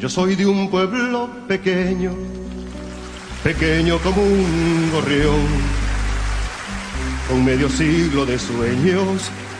Yo soy de un pueblo pequeño, pequeño como un gorrión, con medio siglo de sueños